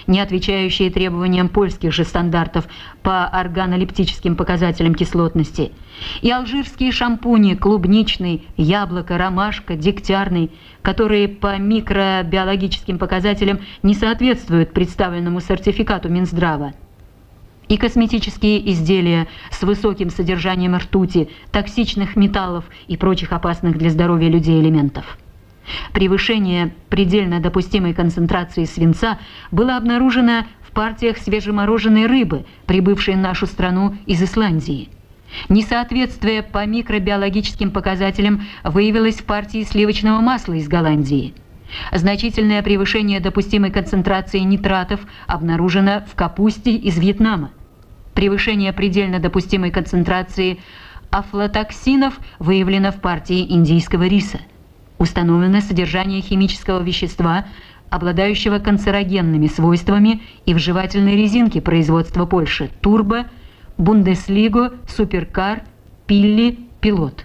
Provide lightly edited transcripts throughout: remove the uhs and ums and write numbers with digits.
не отвечающие требованиям польских же стандартов по органолептическим показателям кислотности, и алжирские шампуни клубничный, яблоко, ромашка, дегтярный, которые по микробиологическим показателям не соответствуют представленному сертификату Минздрава, и косметические изделия с высоким содержанием ртути, токсичных металлов и прочих опасных для здоровья людей элементов. Превышение предельно допустимой концентрации свинца было обнаружено в партиях свежемороженой рыбы, прибывшей в нашу страну из Исландии. Несоответствие по микробиологическим показателям выявилось в партии сливочного масла из Голландии. Значительное превышение допустимой концентрации нитратов обнаружено в капусте из Вьетнама. Превышение предельно допустимой концентрации афлатоксинов выявлено в партии индийского риса. Установлено содержание химического вещества, обладающего канцерогенными свойствами, и в жевательной резинке производства Польши Турбо, Бундеслиго, Суперкар, Пилли, Пилот.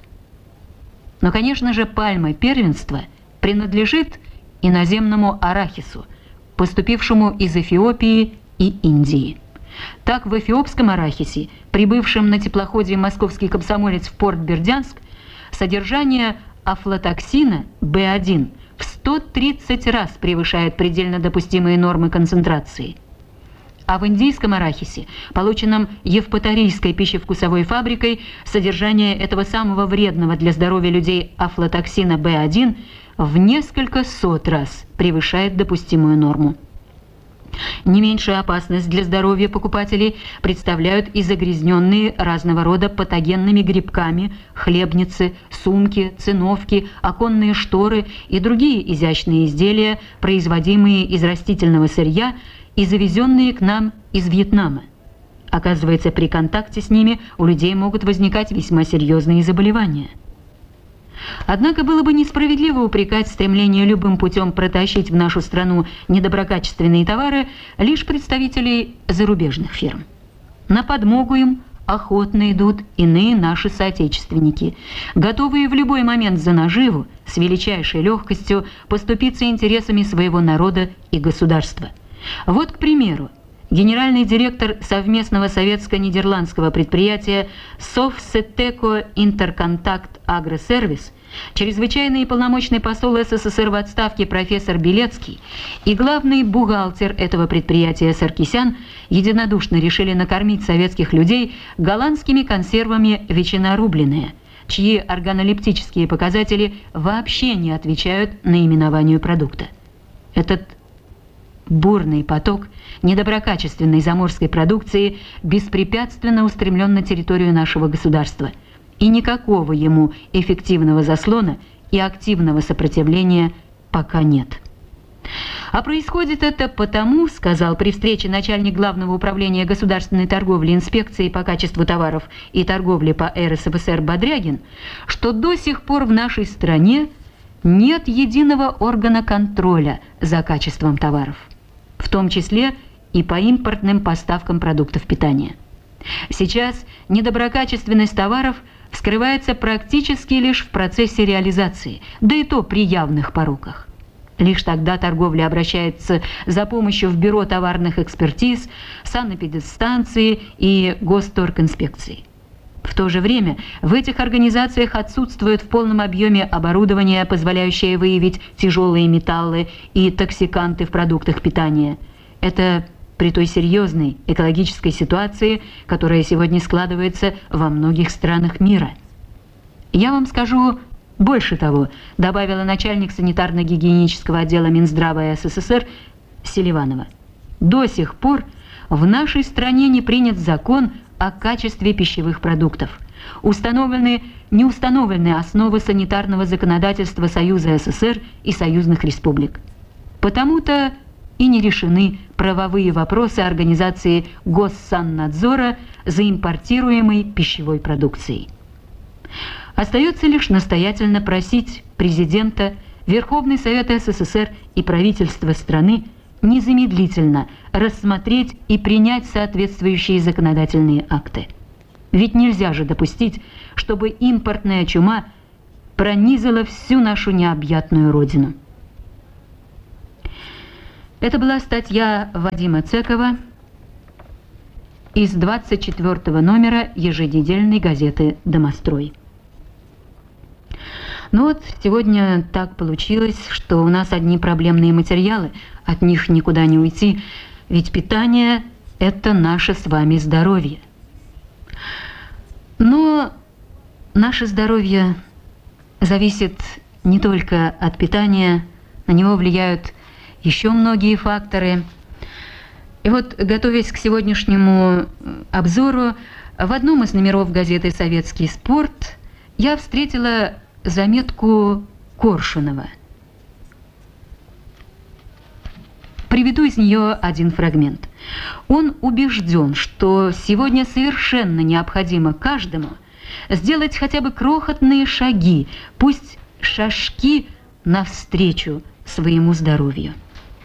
Но, конечно же, пальма первенства принадлежит иноземному арахису, поступившему из Эфиопии и Индии. Так, в эфиопском арахисе, прибывшем на теплоходе «Московский комсомолец» в порт Бердянск, содержание афлатоксина B1 в 130 раз превышает предельно допустимые нормы концентрации. А в индийском арахисе, полученном Евпаторийской пищевкусовой фабрикой, содержание этого самого вредного для здоровья людей афлатоксина B1 в несколько сот раз превышает допустимую норму. Не меньшую опасность для здоровья покупателей представляют и загрязненные разного рода патогенными грибками хлебницы, сумки, циновки, оконные шторы и другие изящные изделия, производимые из растительного сырья и завезенные к нам из Вьетнама. Оказывается, при контакте с ними у людей могут возникать весьма серьезные заболевания. Однако было бы несправедливо упрекать стремление любым путем протащить в нашу страну недоброкачественные товары лишь представителей зарубежных фирм. На подмогу им охотно идут иные наши соотечественники, готовые в любой момент за наживу с величайшей легкостью поступиться интересами своего народа и государства. Вот, к примеру, генеральный директор совместного советско-нидерландского предприятия Совсетеко Интерконтакт Агросервис, чрезвычайный и полномочный посол СССР в отставке профессор Белецкий и главный бухгалтер этого предприятия Саркисян единодушно решили накормить советских людей голландскими консервами ветчина рубленая, чьи органолептические показатели вообще не отвечают наименованию продукта. Этот бурный поток недоброкачественной заморской продукции беспрепятственно устремлен на территорию нашего государства, и никакого ему эффективного заслона и активного сопротивления пока нет. А происходит это потому, сказал при встрече начальник Главного управления государственной торговли инспекции по качеству товаров и торговли по РСФСР Бодрягин, что до сих пор в нашей стране нет единого органа контроля за качеством товаров, в том числе и по импортным поставкам продуктов питания. Сейчас недоброкачественность товаров вскрывается практически лишь в процессе реализации, да и то при явных пороках. Лишь тогда торговля обращается за помощью в Бюро товарных экспертиз, санэпидстанции и Госторгинспекции. В то же время в этих организациях отсутствует в полном объеме оборудование, позволяющее выявить тяжелые металлы и токсиканты в продуктах питания. Это при той серьезной экологической ситуации, которая сегодня складывается во многих странах мира. Я вам скажу больше того, добавила начальник санитарно-гигиенического отдела Минздрава СССР Селиванова. До сих пор в нашей стране не принят закон о качестве пищевых продуктов. Не установлены основы санитарного законодательства Союза СССР и союзных республик. Потому-то и не решены правовые вопросы организации Госсаннадзора за импортируемой пищевой продукцией. Остается лишь настоятельно просить президента, Верховный Совет СССР и правительство страны незамедлительно рассмотреть и принять соответствующие законодательные акты. Ведь нельзя же допустить, чтобы импортная чума пронизала всю нашу необъятную родину. Это была статья Вадима Цекова из 24 номера еженедельной газеты «Домострой». Ну вот, сегодня так получилось, что у нас одни проблемные материалы, от них никуда не уйти, ведь питание – это наше с вами здоровье. Но наше здоровье зависит не только от питания, на него влияют еще многие факторы. И вот, готовясь к сегодняшнему обзору, в одном из номеров газеты «Советский спорт» я встретила заметку Коршунова. Приведу из нее один фрагмент. Он убежден, что сегодня совершенно необходимо каждому сделать хотя бы крохотные шаги, пусть шажки навстречу своему здоровью.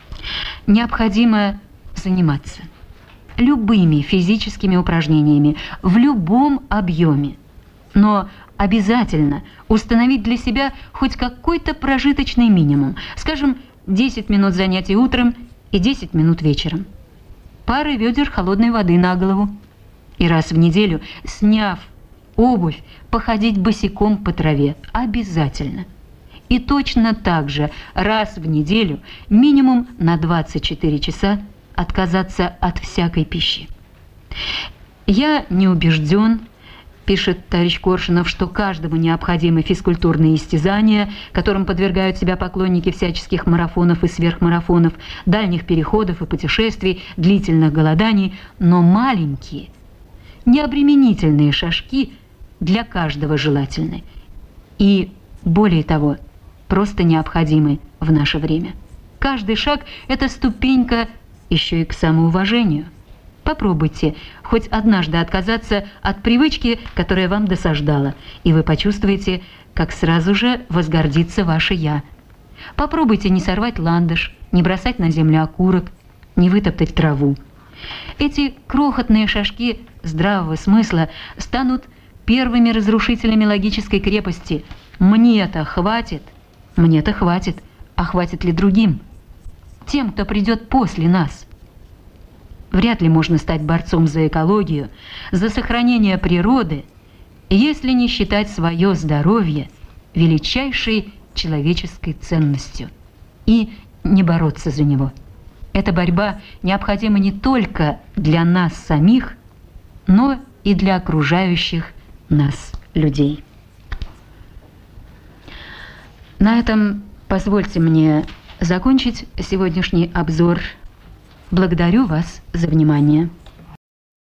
Необходимо заниматься любыми физическими упражнениями в любом объеме, но обязательно установить для себя хоть какой-то прожиточный минимум, скажем, 10 минут занятий утром и 10 минут вечером, пары ведер холодной воды на голову и раз в неделю, сняв обувь, походить босиком по траве обязательно. И точно так же раз в неделю минимум на 24 часа отказаться от всякой пищи. Я не убежден, пишет товарищ Коршунов, что каждому необходимы физкультурные истязания, которым подвергают себя поклонники всяческих марафонов и сверхмарафонов, дальних переходов и путешествий, длительных голоданий, но маленькие, необременительные шажки для каждого желательны. И, более того, просто необходимы в наше время. Каждый шаг – это ступенька еще и к самоуважению. Попробуйте хоть однажды отказаться от привычки, которая вам досаждала, и вы почувствуете, как сразу же возгордится ваше «я». Попробуйте не сорвать ландыш, не бросать на землю окурок, не вытоптать траву. Эти крохотные шажки здравого смысла станут первыми разрушителями логической крепости. Мне-то хватит, а хватит ли другим? Тем, кто придет после нас. Вряд ли можно стать борцом за экологию, за сохранение природы, если не считать свое здоровье величайшей человеческой ценностью и не бороться за него. Эта борьба необходима не только для нас самих, но и для окружающих нас людей. На этом позвольте мне закончить сегодняшний обзор. Благодарю вас за внимание.